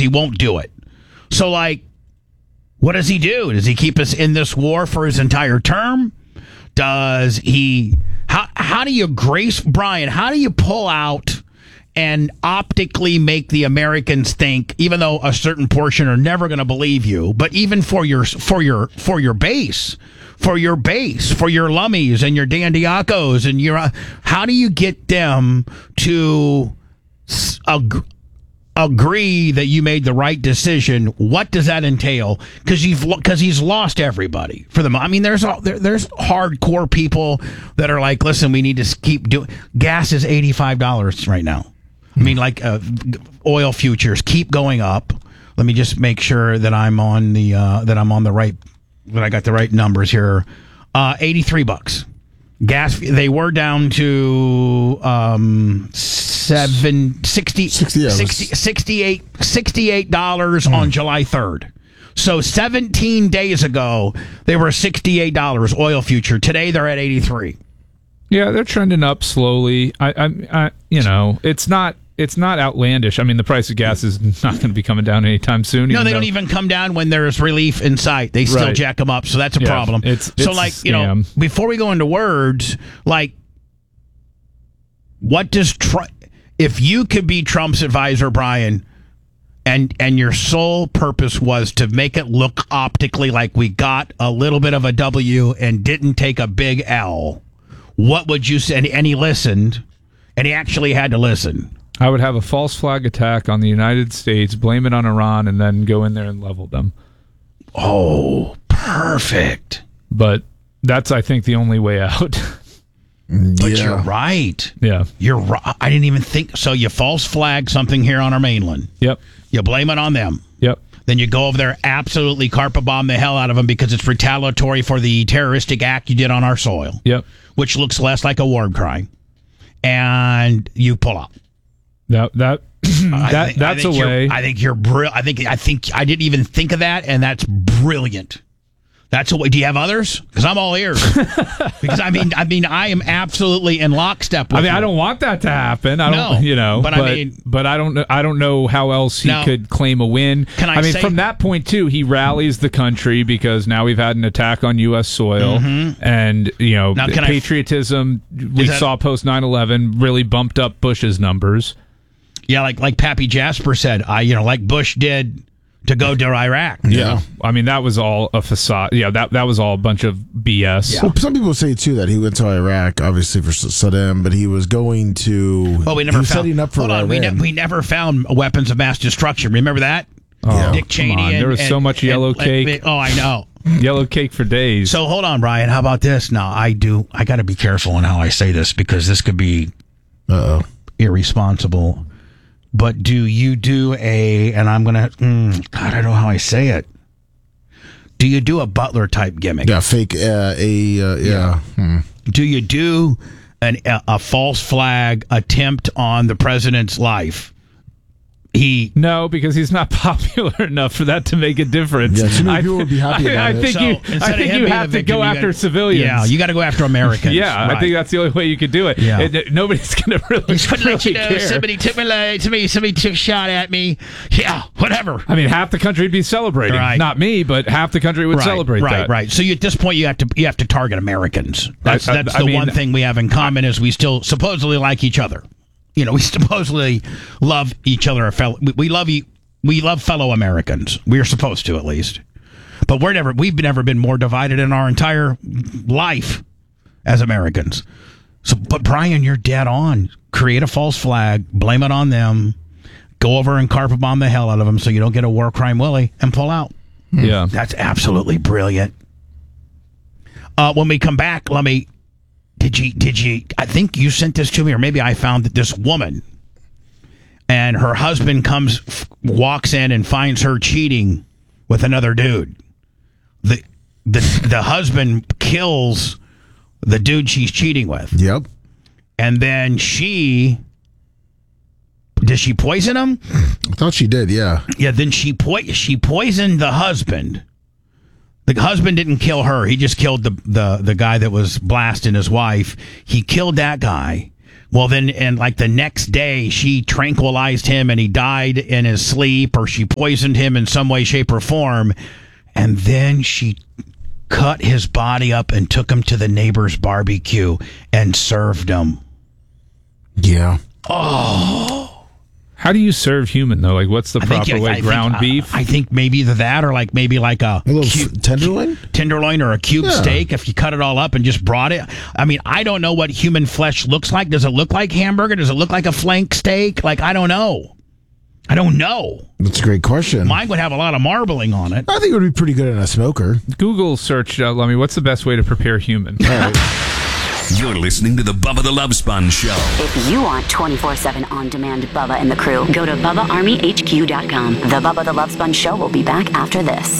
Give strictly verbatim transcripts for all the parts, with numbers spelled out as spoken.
he won't do it. So, like, what does he do? Does he keep us in this war for his entire term? Does he... How, how do you grace... Brian, how do you pull out and optically make the Americans think, even though a certain portion are never going to believe you, but even for your for your for your base, for your base, for your Lummies and your Dan Diacos and your, uh, how do you get them to ag- agree that you made the right decision? What does that entail? Because you've because he's lost everybody for them. I mean, there's there, there's hardcore people that are like, listen, we need to keep doing. Gas is eighty-five dollars right now. I mean, like uh, oil futures keep going up. Let me just make sure that I'm on the uh, that I'm on the right that I got the right numbers here. Uh, eighty-three bucks. Gas. They were down to um, seven sixty, sixty, yeah, sixty, sixty-eight, sixty-eight dollars mm. on July third. So seventeen days ago they were sixty-eight dollars oil future. Today they're at eighty-three. Yeah, they're trending up slowly. I, I, I you know, it's not. It's not outlandish. I mean, the price of gas is not going to be coming down anytime soon. No, they though, don't even come down when there's relief in sight. They still right. jack them up, so that's a yeah, problem. It's, so, it's like, you know, before we go into words, like, what does Trump... If you could be Trump's advisor, Brian, and and your sole purpose was to make it look optically like we got a little bit of a W and didn't take a big L, what would you say? And, and he listened, and he actually had to listen. I would have a false flag attack on the United States, blame it on Iran, and then go in there and level them. Oh, perfect. But that's, I think, the only way out. But yeah. you're right. Yeah. You're right. I didn't even think. So you false flag something here on our mainland. Yep. You blame it on them. Yep. Then you go over there, absolutely carpet bomb the hell out of them because it's retaliatory for the terroristic act you did on our soil. Yep. Which looks less like a war crime. And you pull out. That that that think, that's a way. I think you're brilliant. I think I think I didn't even think of that, and that's brilliant. That's a way. Do you have others? Because I'm all ears. Because I mean, I mean, I am absolutely in lockstep with I mean, you. I don't want that to happen. I don't, no, you know, but, but I mean, but I don't know. I don't know how else he now, could claim a win. Can I, I mean, say, from that point too, he rallies the country because now we've had an attack on U S soil, mm-hmm. and you know, now, patriotism I, we that, saw post nine eleven really bumped up Bush's numbers. Yeah, like like Pappy Jasper said, I you know, like Bush did to go to Iraq. Yeah. I mean, that was all a facade. Yeah, that that was all a bunch of B S. Yeah. Well, some people say, too, that he went to Iraq, obviously, for Saddam, but he was going to... Well, we never found... setting up for hold on, we, ne- we never found weapons of mass destruction. Remember that? Oh, Dick Cheney. And, there was and, so much and, yellow and, cake. And, oh, I know. Yellow cake for days. So, hold on, Brian. How about this? Now, I do... I got to be careful in how I say this because this could be Uh-oh. irresponsible. But do you do a, and I'm going to, mm, God, I don't know how I say it. Do you do a Butler type gimmick? Yeah, fake, uh, a, uh, yeah. yeah. Hmm. Do you do an, a, a false flag attempt on the president's life? He no, because he's not popular enough for that to make a difference. Yeah, too many I, people would be happy about I, I it. think so, you, I think you have to go after gotta, civilians. Yeah, you got to go after Americans. yeah, right. I think that's the only way you could do it. Yeah. It, it, nobody's going to really, really let you know, care. Somebody took my leg, somebody, somebody took a shot at me. Yeah, whatever. I mean, half the country would be celebrating. Right. Not me, but half the country would right, celebrate right, that. Right, right. So you, at this point, you have to you have to target Americans. That's I, I, that's I the mean, one thing we have in common is we still supposedly like each other. You know, we supposedly love each other. Fellow, we, we love you. We love fellow Americans. We're supposed to, at least. But we're never, we've never been more divided in our entire life as Americans. So, but Brian, you're dead on. Create a false flag, blame it on them, go over and carpet bomb the hell out of them so you don't get a war crime Willie and pull out. Yeah. That's absolutely brilliant. Uh, when we come back, let me, did you, did you, I think you sent this to me, or maybe I found that this woman, and her husband comes, f- walks in and finds her cheating with another dude. The the the husband kills the dude she's cheating with. Yep. And then she, does she poison him? I thought she did, yeah. Yeah, then she po- she poisoned the husband. The husband didn't kill her. He just killed the, the, the guy that was blasting his wife. He killed that guy. Well, then, and like the next day, she tranquilized him and he died in his sleep, or she poisoned him in some way, shape, or form. And then she cut his body up and took him to the neighbor's barbecue and served him. Yeah. Oh. How do you serve human, though? Like, what's the I proper think, way? I Ground think, beef? I, I think maybe either that or like maybe like a, A little cu- f- tenderloin? tenderloin or a cube Yeah. steak if you cut it all up and just brought it. I mean, I don't know what human flesh looks like. Does it look like hamburger? Does it look like a flank steak? Like, I don't know. I don't know. That's a great question. Mine would have a lot of marbling on it. I think it would be pretty good in a smoker. Google search, uh, Lummy, what's the best way to prepare human? All right. You're listening to the Bubba the Love Sponge Show. If you want twenty-four seven on-demand Bubba and the crew, go to Bubba Army H Q dot com. The Bubba the Love Sponge Show will be back after this.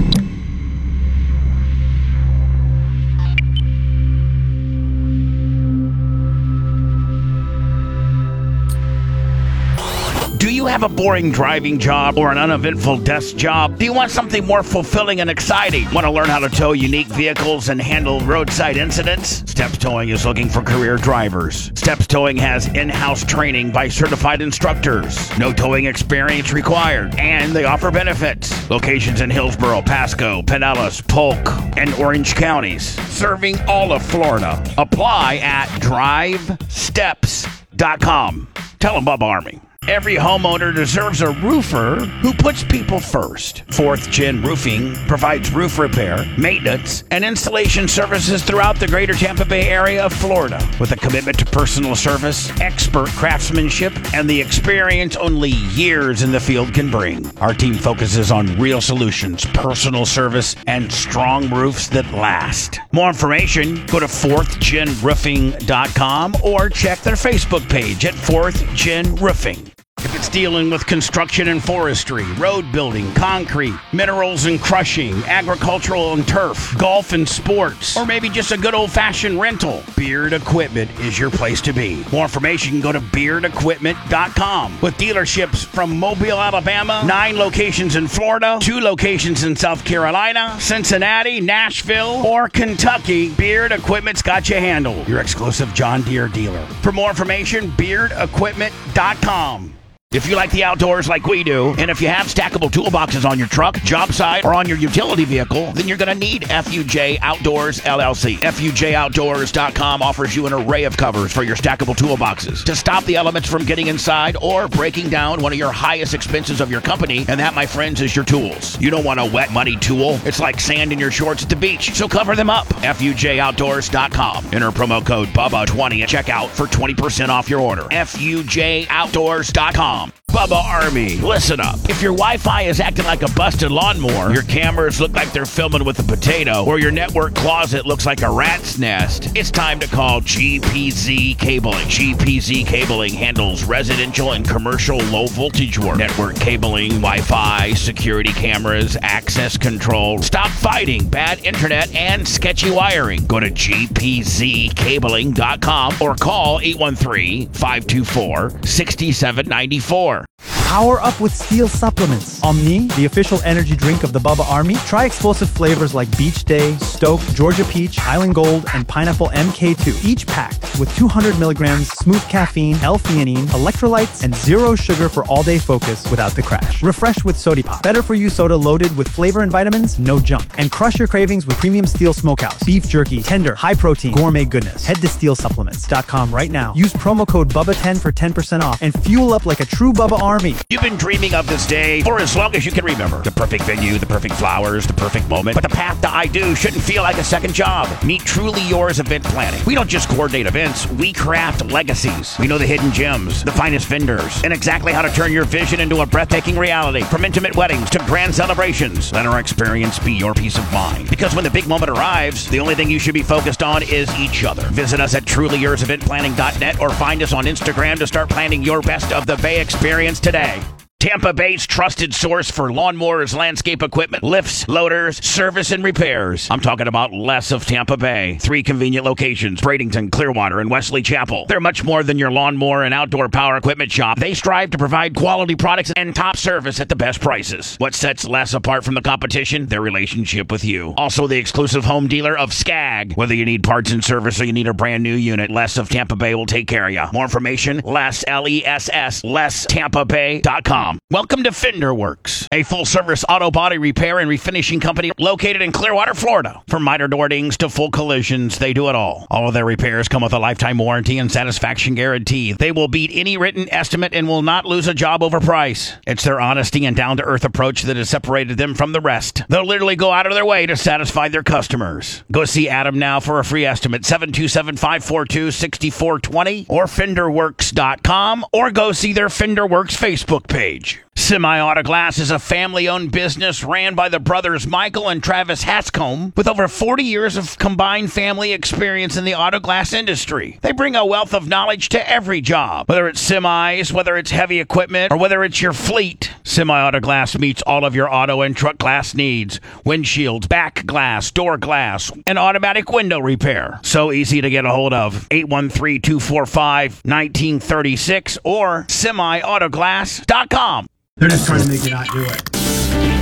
Do you have a boring driving job or an uneventful desk job? Do you want something more fulfilling and exciting? Want to learn how to tow unique vehicles and handle roadside incidents? Steps Towing is looking for career drivers. Steps Towing has in-house training by certified instructors. No towing experience required, and they offer benefits. Locations in Hillsborough, Pasco, Pinellas, Polk, and Orange counties, serving all of Florida. Apply at drive steps dot com. Tell them Bubba Army. Every homeowner deserves a roofer who puts people first. Fourth Gen Roofing provides roof repair, maintenance, and installation services throughout the greater Tampa Bay area of Florida. With a commitment to personal service, expert craftsmanship, and the experience only years in the field can bring. Our team focuses on real solutions, personal service, and strong roofs that last. More information, go to fourth gen roofing dot com or check their Facebook page at fourth gen roofing. If it's dealing with construction and forestry, road building, concrete, minerals and crushing, agricultural and turf, golf and sports, or maybe just a good old-fashioned rental, Beard Equipment is your place to be. More information, go to beard equipment dot com. With dealerships from Mobile, Alabama, nine locations in Florida, two locations in South Carolina, Cincinnati, Nashville, or Kentucky, Beard Equipment's got you handled. Your exclusive John Deere dealer. For more information, beard equipment dot com. If you like the outdoors like we do, and if you have stackable toolboxes on your truck, job site, or on your utility vehicle, then you're going to need F U J Outdoors, L L C. F U J outdoors dot com offers you an array of covers for your stackable toolboxes to stop the elements from getting inside or breaking down one of your highest expenses of your company, and that, my friends, is your tools. You don't want a wet, muddy tool. It's like sand in your shorts at the beach, so cover them up. F U J outdoors dot com. Enter promo code Bubba twenty at checkout for twenty percent off your order. F U J outdoors dot com. Bubba Army, listen up. If your Wi-Fi is acting like a busted lawnmower, your cameras look like they're filming with a potato, or your network closet looks like a rat's nest, it's time to call G P Z Cabling. G P Z Cabling handles residential and commercial low-voltage work, network cabling, Wi-Fi, security cameras, access control. Stop fighting bad internet and sketchy wiring. Go to G P Z cabling dot com or call eight one three, five two four, six seven nine four. Power up with Steel supplements. Omni, the official energy drink of the Bubba Army. Try explosive flavors like Beach Day, Stoke, Georgia Peach, Island Gold, and Pineapple M K two. Each packed with two hundred milligrams smooth caffeine, L-theanine, electrolytes, and zero sugar for all-day focus without the crash. Refreshed with Sody Pop. Better for you soda loaded with flavor and vitamins, no junk. And crush your cravings with premium Steel Smokehouse. Beef jerky, tender, high protein, gourmet goodness. Head to steel supplements dot com right now. Use promo code Bubba ten for ten percent off and fuel up like a true Bubba Army. You've been dreaming of this day for as long as you can remember. The perfect venue, the perfect flowers, the perfect moment. But the path to I do shouldn't feel like a second job. Meet Truly Yours Event Planning. We don't just coordinate events, we craft legacies. We know the hidden gems, the finest vendors, and exactly how to turn your vision into a breathtaking reality. From intimate weddings to grand celebrations, let our experience be your peace of mind. Because when the big moment arrives, the only thing you should be focused on is each other. Visit us at truly yours event planning dot net or find us on Instagram to start planning your best of the Bay experience today. Tampa Bay's trusted source for lawnmowers, landscape equipment, lifts, loaders, service, and repairs. I'm talking about Les of Tampa Bay. Three convenient locations, Bradenton, Clearwater, and Wesley Chapel. They're much more than your lawnmower and outdoor power equipment shop. They strive to provide quality products and top service at the best prices. What sets Les apart from the competition? Their relationship with you. Also the exclusive home dealer of Skag. Whether you need parts and service or you need a brand new unit, Les of Tampa Bay will take care of you. More information, Les, L E S S, les tampa bay dot com. Welcome to Fender Works, a full-service auto body repair and refinishing company located in Clearwater, Florida. From miter door dings to full collisions, they do it all. All of their repairs come with a lifetime warranty and satisfaction guarantee. They will beat any written estimate and will not lose a job over price. It's their honesty and down-to-earth approach that has separated them from the rest. They'll literally go out of their way to satisfy their customers. Go see Adam now for a free estimate, seven two seven, five four two, six four two zero or fender works dot com, or go see their Fender Works Facebook page. Semi Auto Glass is a family-owned business ran by the brothers Michael and Travis Hatscombe with over forty years of combined family experience in the auto glass industry. They bring a wealth of knowledge to every job, whether it's semis, whether it's heavy equipment, or whether it's your fleet. Semi Auto Glass meets all of your auto and truck glass needs: windshields, back glass, door glass, and automatic window repair. So easy to get a hold of. eight one three, two four five, one nine three six or semi auto glass dot com. They're just trying to make you not do it.